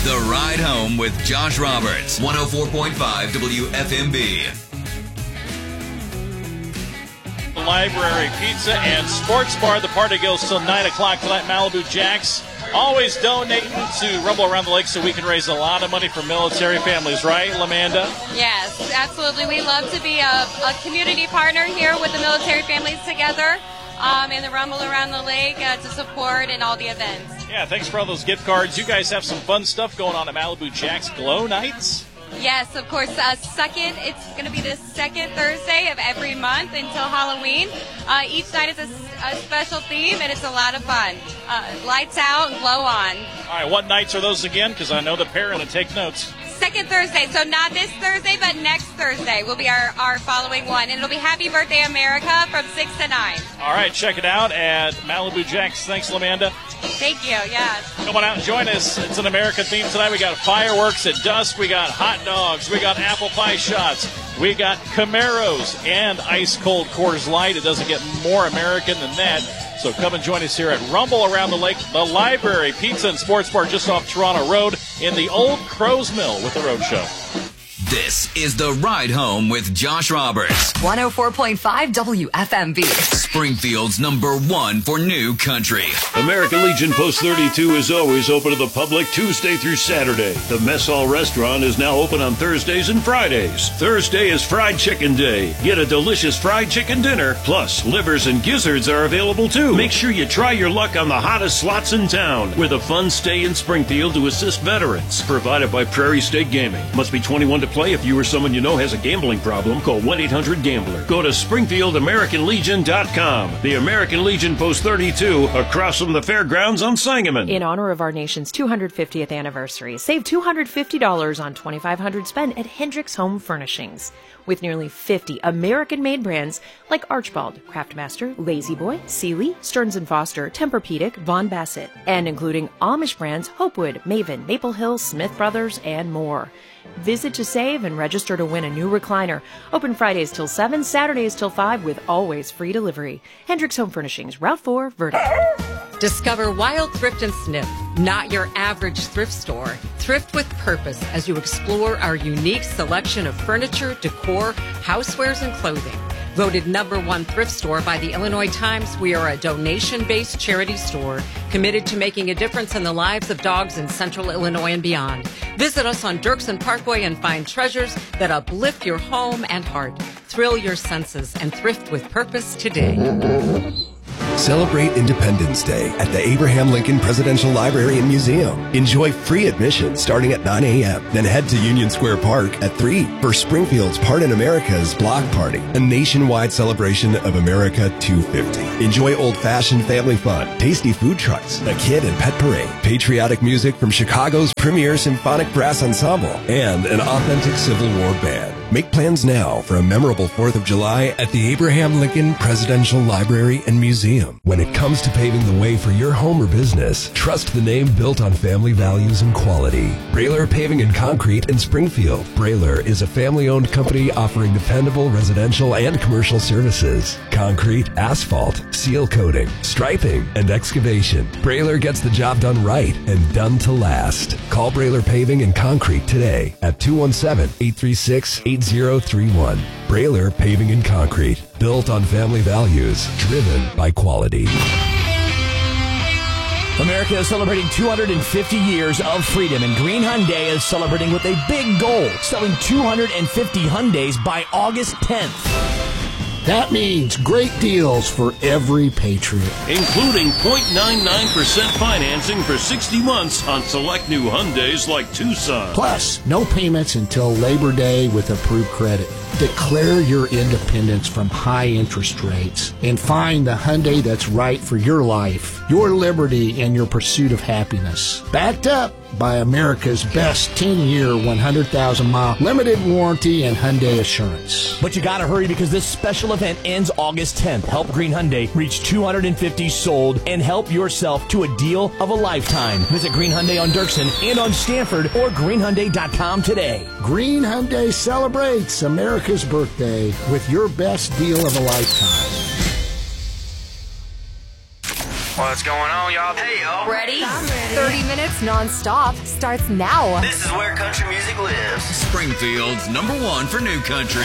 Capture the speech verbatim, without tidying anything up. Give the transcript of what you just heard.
The Ride Home with Josh Roberts, one oh four point five W F M B. Library Pizza and Sports Bar. The party goes till nine o'clock tonight. Malibu Jacks always donating to Rumble Around the Lake so we can raise a lot of money for military families, right, LaManda? Yes, absolutely. We love to be a, a community partner here with the military families together um, in the Rumble Around the Lake uh, to support in all the events. Yeah, thanks for all those gift cards. You guys have some fun stuff going on at Malibu Jacks Glow Nights. Yes, of course. Uh, second, it's going to be the second Thursday of every month until Halloween. Uh, each night is a, a special theme, and it's a lot of fun. Uh, lights out and glow on. All right, what nights are those again? Because I know the parent will take notes. Second Thursday, so not this Thursday, but next Thursday will be our, our following one. And it'll be Happy Birthday America from six to nine. All right, check it out at Malibu Jacks. Thanks, LaManda. Thank you, yes. Come on out and join us. It's an America theme tonight. We got fireworks at dusk. We got hot dogs. We got apple pie shots. We got Camaros and ice-cold Coors Light. It doesn't get more American than that. So come and join us here at Rumble Around the Lake, the Library Pizza and Sports Bar just off Toronto Road in the Old Crow's Mill with the Road Show. This is The Ride Home with Josh Roberts. one oh four point five W F M B. Springfield's number one for new country. American Legion Post thirty-two is always open to the public Tuesday through Saturday. The Mess Hall Restaurant is now open on Thursdays and Fridays. Thursday is Fried Chicken Day. Get a delicious fried chicken dinner. Plus, livers and gizzards are available too. Make sure you try your luck on the hottest slots in town with a fun stay in Springfield to assist veterans. Provided by Prairie State Gaming. Must be twenty-one to play. If you or someone you know has a gambling problem, call one eight hundred gambler. Go to Springfield American Legion dot com. The American Legion Post thirty-two, across from the fairgrounds on Sangamon. In honor of our nation's two hundred fiftieth anniversary, save two hundred fifty dollars on twenty-five hundred dollars spent at Hendricks Home Furnishings. With nearly fifty American-made brands like Archibald, Craftmaster, Lazy Boy, Sealy, Stearns and Foster, Tempur-Pedic, Von Bassett, and including Amish brands Hopewood, Maven, Maple Hill, Smith Brothers, and more. Visit to save and register to win a new recliner. Open Fridays till seven, Saturdays till five with always free delivery. Hendricks Home Furnishings, Route four, Verdict. Discover Wild Thrift and Sniff, not your average thrift store. Thrift with purpose as you explore our unique selection of furniture, decor, housewares, and clothing. Voted number one thrift store by the Illinois Times, we are a donation-based charity store committed to making a difference in the lives of dogs in central Illinois and beyond. Visit us on Dirksen Parkway and find treasures that uplift your home and heart. Thrill your senses and thrift with purpose today. Celebrate Independence Day at the Abraham Lincoln Presidential Library and Museum. Enjoy free admission starting at nine a.m. Then head to Union Square Park at three for Springfield's Part in America's Block Party, a nationwide celebration of America two fifty. Enjoy old-fashioned family fun, tasty food trucks, a kid and pet parade, patriotic music from Chicago's premier symphonic brass ensemble, and an authentic Civil War band. Make plans now for a memorable fourth of July at the Abraham Lincoln Presidential Library and Museum. When it comes to paving the way for your home or business, trust the name built on family values and quality. Brailer Paving and Concrete in Springfield. Brailer is a family-owned company offering dependable residential and commercial services. Concrete, asphalt, seal coating, striping, and excavation. Brailer gets the job done right and done to last. Call Brailer Paving and Concrete today at two one seven, eight three six, eight zero three one. Brailer Paving and Concrete. Built on family values, driven by quality. America is celebrating two hundred fifty years of freedom, and Green Hyundai is celebrating with a big goal, selling two hundred fifty Hyundais by August tenth. That means great deals for every Patriot. Including zero point nine nine percent financing for sixty months on select new Hyundais like Tucson. Plus, no payments until Labor Day with approved credit. Declare your independence from high interest rates and find the Hyundai that's right for your life, your liberty, and your pursuit of happiness. Backed up by America's best ten-year, one hundred thousand mile limited warranty and Hyundai Assurance. But you gotta hurry because this special event ends August tenth. Help Green Hyundai reach two hundred fifty sold and help yourself to a deal of a lifetime. Visit Green Hyundai on Dirksen and on Stanford or green hyundai dot com today. Green Hyundai celebrates America's birthday with your best deal of a lifetime. What's going on, y'all? Hey, y'all. Ready? thirty minutes non-stop starts now. This is where country music lives. Springfield's number one for new country.